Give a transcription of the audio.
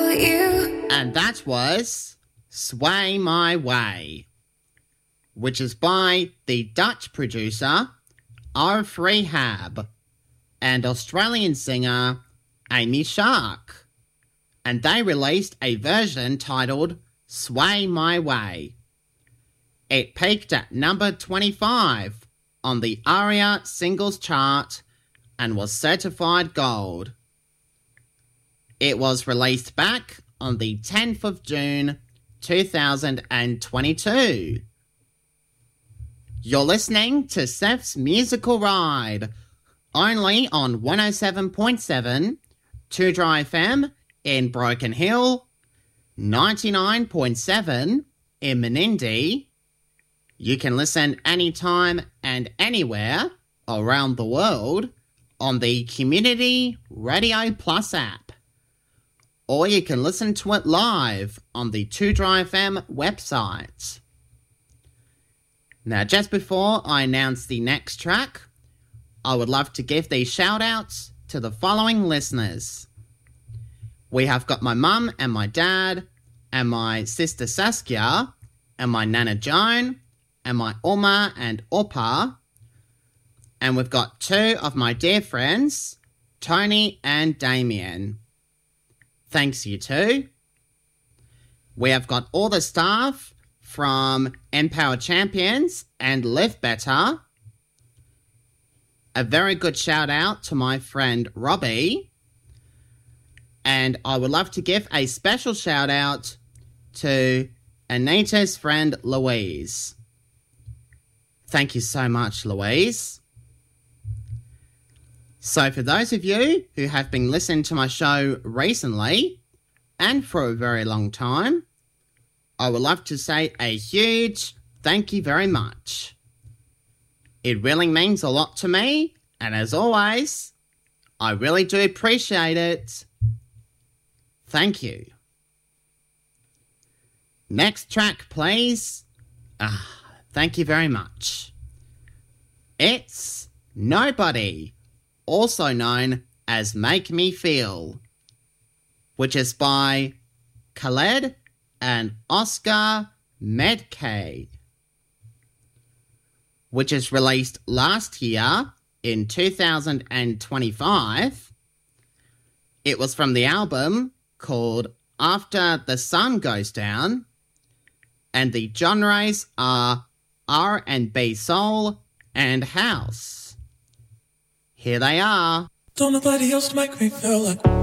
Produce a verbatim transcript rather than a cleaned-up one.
you. And that was Sway My Way, which is by the Dutch producer Arf Rehab and Australian singer Amy Shark. And they released a version titled Sway My Way. It peaked at number twenty-five on the ARIA singles chart and was certified gold. It was released back on the tenth of June two thousand twenty-two. You're listening to Seth's Musical Ride, only on one oh seven point seven, two Dry F M in Broken Hill, ninety-nine point seven in Menindee. You can listen anytime and anywhere around the world on the Community Radio Plus app. Or you can listen to it live on the two Dry F M website. Now, just before I announce the next track, I would love to give these shout-outs to the following listeners. We have got my mum and my dad, and my sister Saskia, and my Nana Joan, and my Oma and Opa, and we've got two of my dear friends, Tony and Damien. Thanks, you two. We have got all the staff from Empower Champions and Live Better. A very good shout out to my friend Robbie. And I would love to give a special shout out to Anita's friend Louise. Thank you so much, Louise. So for those of you who have been listening to my show recently and for a very long time, I would love to say a huge thank you very much. It really means a lot to me, and as always, I really do appreciate it. Thank you. Next track, please. Ah. Thank you very much. It's Nobody, also known as Make Me Feel, which is by Khaled and Oscar Medkay, which is released last year in two thousand twenty-five. It was from the album called After the Sun Goes Down, and the genres are R and B soul and house. Here they are. Don't nobody else make me feel like